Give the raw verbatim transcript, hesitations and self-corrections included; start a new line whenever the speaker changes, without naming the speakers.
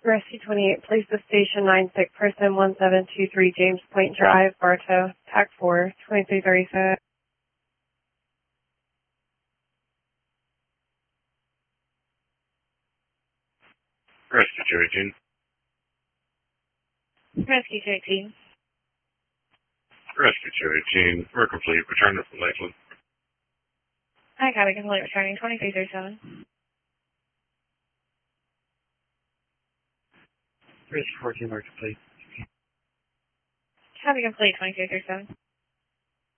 Rescue twenty-eight, police to station nine six, person one seven two three, James Point Drive, Bartow, T A C four, twenty-three thirty-five.
Rescue two eighteen.
Rescue two eighteen.
Rescue two eighteen. We're complete. Return to Lakeland.
I got a complete returning, twenty-three thirty-seven.
Rescue fourteen, we're complete.
Copy complete, twenty-three thirty-seven.